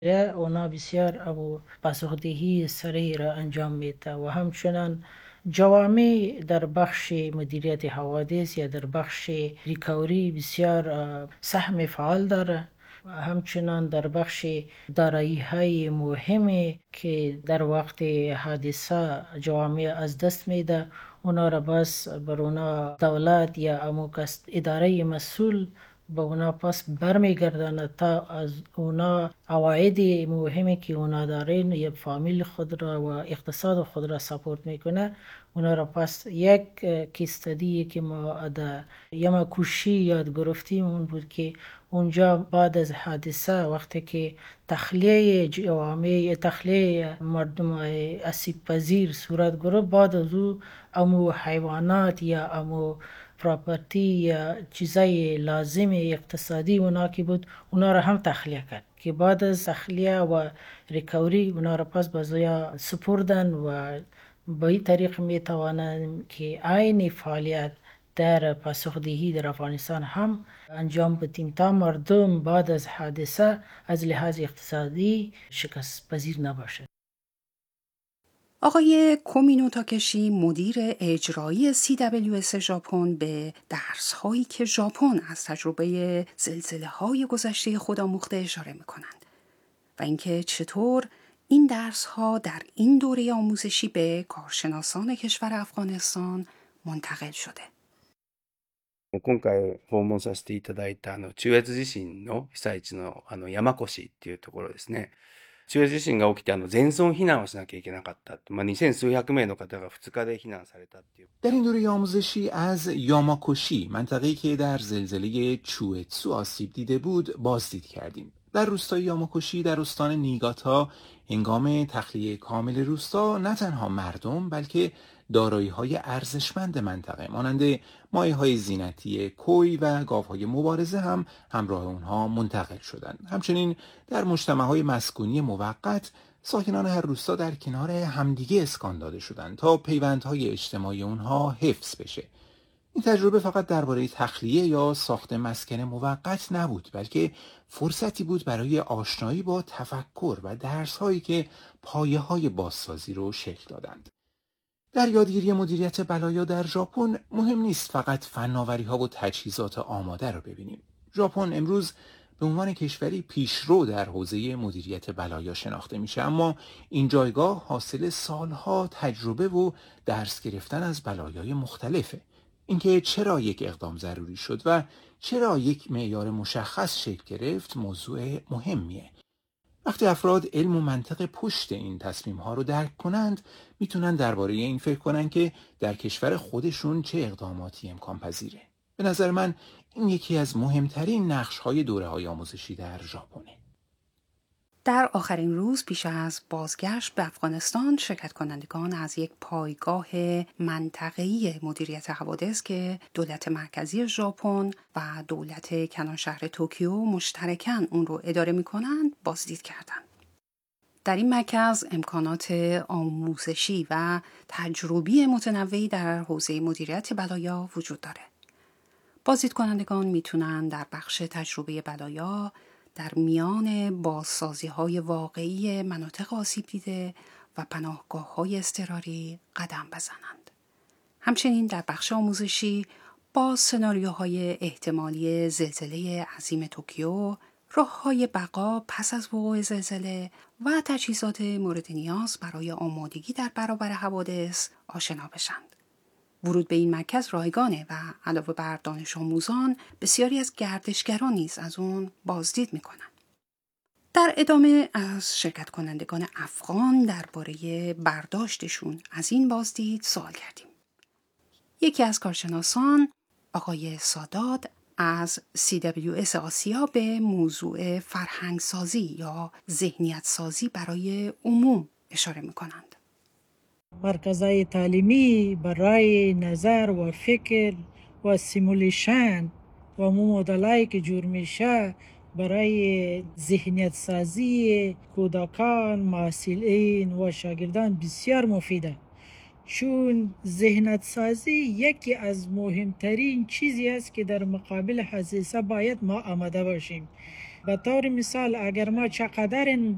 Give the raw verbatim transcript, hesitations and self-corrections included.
اونا بسیار ابو پاسخدهی سریع را انجام میده و همچنان جوامع در بخش مدیریت حوادث یا در بخش ریکاوری بسیار سهم فعال داره و همچنان در بخش دارایی های مهمی که در وقت حادثه جوامع از دست میده، اونا را بس بر اونا دولت یا امو اداره مسئول به اونا پس برمیگردانه تا از اونا عواید مهمی که اونا دارین یا فامیل خود را و اقتصاد خود را سپورت میکنه، اونا را پس یک کیستدی که ما در یماکوشی یاد گرفتیم اون بود که اونجا بعد از حادثه وقتی که تخلیه جوامع تخلیه مردم آسیب پذیر صورت گرفت، بعد از او امو حیوانات یا امو پراپرتی یا چیزای لازم اقتصادی اونا که بود اونا را هم تخلیه کرد که بعد از تخلیه و ریکاوری اونا را پس بازویا سپردن و به این طریق می توانند که عین فعالیت در پاسخدهی در افغانستان هم انجام بدیم تا مردم بعد از حادثه از لحاظ اقتصادی شکست پذیر نباشد. آقای کومینو تاکشی مدیر اجرایی سی دبلیو اس ژاپن به درس‌هایی که ژاپن از تجربه زلزله‌های گذشته خود آموخته اشاره می‌کنند و اینکه چطور این درس‌ها در این دوره آموزشی به کارشناسان کشور افغانستان منتقل شده. 今回訪問させていただいたあの中越地震の被災地のあの山古志っていうところですね。中越地震が起きてあの全村避難をしなきゃいけなかった。まあ、にせん数百名の方がふつかで避難されたっていう。 در این دوره آموزشی از یاماکوشی، منطقه‌ای که در زلزله چوئتسو آسیب دیده بود، بازدید کردیم. در روستای یاماکوشی در استان نیگاتا هنگام تخلیه کامل روستا نه تنها مردم بلکه دارایی‌های ارزشمند منطقه مانند مایه‌های زینتی کوی و گاوهای مبارزه هم همراه اونها منتقل شدند. همچنین در مجتمع‌های مسکونی موقت ساکنان هر روستا در کنار همدیگه اسکان داده شدند تا پیوندهای اجتماعی اونها حفظ بشه. این تجربه فقط درباره تخلیه یا ساخت مسکن موقت نبود، بلکه فرصتی بود برای آشنایی با تفکر و درس‌هایی که پایه‌های بازسازی رو شکل دادند. در یادگیری مدیریت بلایا در ژاپن مهم نیست فقط فناوری‌ها و تجهیزات آماده رو ببینیم. ژاپن امروز به عنوان کشوری پیشرو در حوزه مدیریت بلایا شناخته میشه، اما این جایگاه حاصل سالها تجربه و درس گرفتن از بلایای مختلفه. اینکه چرا یک اقدام ضروری شد و چرا یک معیار مشخص شکل گرفت موضوع مهمیه. وقتی افراد علم و منطق پشت این تصمیم‌ها رو درک کنند، میتونن درباره این فکر کنن که در کشور خودشون چه اقداماتی امکان پذیره. به نظر من این یکی از مهمترین نقش‌های دوره‌های آموزشی در ژاپنه. در آخرین روز پیش از بازگشت به افغانستان، شرکت کنندگان از یک پایگاه منطقه‌ای مدیریت حوادث که دولت مرکزی ژاپن و دولت کلان شهر توکیو مشترکاً اون رو اداره می‌کنند بازدید کردند. در این مرکز امکانات آموزشی و تجربی متنوعی در حوزه مدیریت بلایا وجود داره. بازدید کنندگان میتونن در بخش تجربه بلایا در میان بازسازی‌های واقعی مناطق آسیب دیده و پناهگاه‌های اضطراری قدم بزنند. همچنین در بخش آموزشی با سناریوهای احتمالی زلزله عظیم توکیو، راه‌های بقا پس از وقوع زلزله و تجهیزات مورد نیاز برای آمادگی در برابر حوادث آشنا بشند. ورود به این مرکز رایگانه و علاوه بر دانش آموزان بسیاری از گردشگران نیز از اون بازدید میکنن. در ادامه از شرکت کنندگان افغان درباره برداشتشون از این بازدید سوال کردیم. یکی از کارشناسان، آقای سادات، از سی دبلیو اس آسیا به موضوع فرهنگسازی یا ذهنیت سازی برای عموم اشاره میکنند. مرکزهای تعلیمی برای نظر و فکر و سیمولیشن و مدلایی که جور میشه برای ذهنیت سازی کودکان، محصلین و شاگردان بسیار مفیده، چون ذهنیت سازی یکی از مهمترین چیزی است که در مقابل حادثه باید ما آماده باشیم. به طور مثال اگر ما چقدر